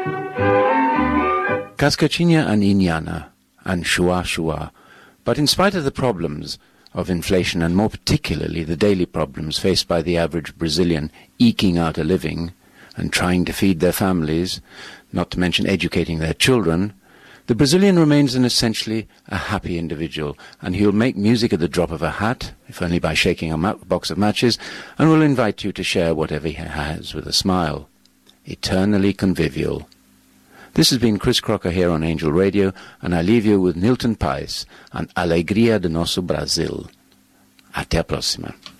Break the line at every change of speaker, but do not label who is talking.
Cascatinha and Inyana and Shua Shua. But in spite of the problems of inflation, and more particularly the daily problems faced by the average Brazilian eking out a living and trying to feed their families, not to mention educating their children, the Brazilian remains an essentially a happy individual, and he'll make music at the drop of a hat, if only by shaking a box of matches, and will invite you to share whatever he has with a smile. Eternally convivial. This has been Chris Crocker here on Angel Radio, and I leave you with Nilton Pais and Alegria do Nosso Brasil. Até a próxima.